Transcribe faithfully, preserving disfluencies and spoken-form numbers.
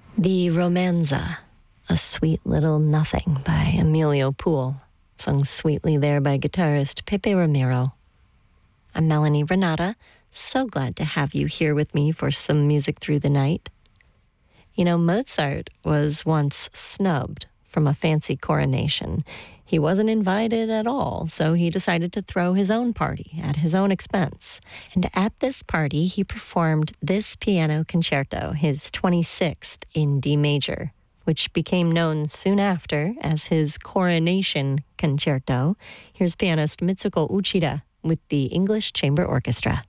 The Romanza, a sweet little nothing by Emilio Poole, sung sweetly there by guitarist Pepe Ramiro. I'm Melanie Renata, so glad to have you here with me for some music through the night. You know, Mozart was once snubbed from a fancy coronation. He wasn't invited at all, so he decided to throw his own party at his own expense. And at this party, he performed this piano concerto, his twenty-sixth in D major, which became known soon after as his Coronation Concerto. Here's pianist Mitsuko Uchida with the English Chamber Orchestra.